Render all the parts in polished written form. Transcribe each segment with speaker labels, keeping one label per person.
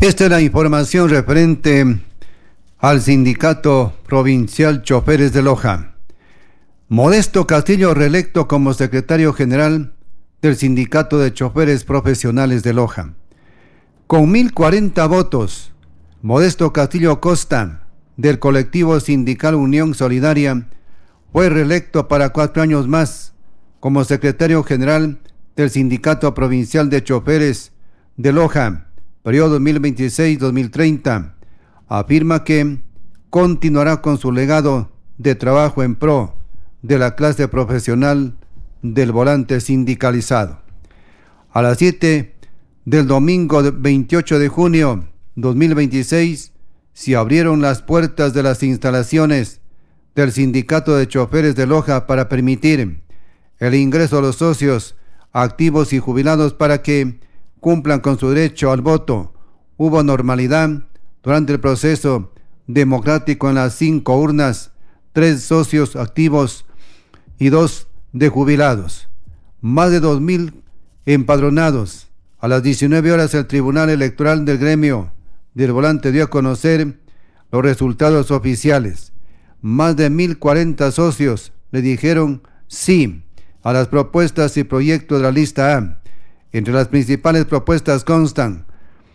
Speaker 1: Esta es la información referente al Sindicato Provincial Choferes de Loja. Modesto Castillo reelecto como secretario general del Sindicato de Choferes Profesionales de Loja. Con 1040 votos, Modesto Castillo Costa, del colectivo sindical Unión Solidaria, fue reelecto para 4 años más como secretario general del Sindicato Provincial de Choferes de Loja, periodo 2026-2030. Afirma que continuará con su legado de trabajo en pro de la clase profesional del volante sindicalizado. A las 7 del domingo 28 de junio 2026 se abrieron las puertas de las instalaciones del Sindicato de Choferes de Loja para permitir el ingreso a los socios activos y jubilados para que cumplan con su derecho al voto. Hubo normalidad durante el proceso democrático en las 5 urnas, 3 socios activos y 2 de jubilados. Más de 2,000 empadronados. A las 19 horas el Tribunal Electoral del Gremio del Volante dio a conocer los resultados oficiales. Más de 1040 socios le dijeron sí a las propuestas y proyectos de la lista A. Entre las principales propuestas constan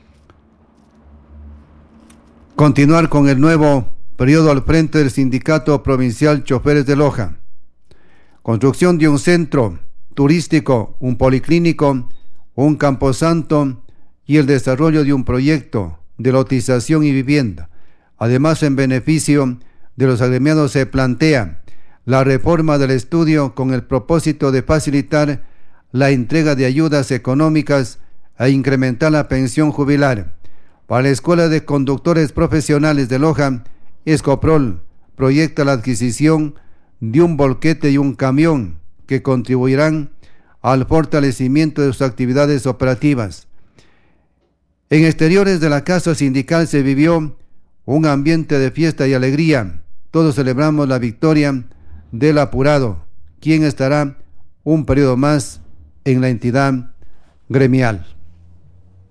Speaker 1: continuar con el nuevo periodo al frente del Sindicato Provincial Choferes de Loja, construcción de un centro turístico, un policlínico, un camposanto y el desarrollo de un proyecto de lotización y vivienda. Además, en beneficio de los agremiados se plantea la reforma del estudio con el propósito de facilitar la entrega de ayudas económicas e incrementar la pensión jubilar. Para la Escuela de Conductores Profesionales de Loja, Escoprol proyecta la adquisición de un volquete y un camión que contribuirán al fortalecimiento de sus actividades operativas. En exteriores de la casa sindical se vivió un ambiente de fiesta y alegría. Todos celebramos la victoria del apurado, quien estará un periodo más en la entidad gremial.